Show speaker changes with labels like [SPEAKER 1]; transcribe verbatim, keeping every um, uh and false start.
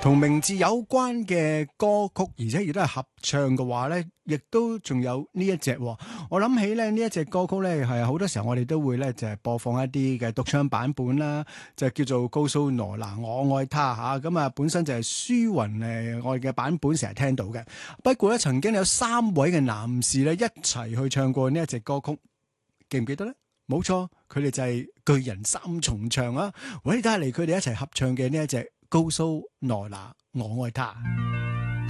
[SPEAKER 1] 同名字有關嘅歌曲，而且亦都係合唱嘅話咧，亦都仲有呢一隻。我諗起咧呢一隻歌曲咧，係好多時候我哋都會咧就係播放一啲嘅獨唱版本啦，就叫做《告訴羅娜我愛她》吓。咁啊，本身就係舒雲誒我哋嘅版本，成日聽到嘅。不過咧，曾經有三位嘅男士咧一齊去唱過呢一隻歌曲，記唔記得咧？冇錯，佢哋就係巨人三重唱啊！我哋睇下嚟佢哋一齊合唱嘅呢一隻《告訴羅娜我愛她》。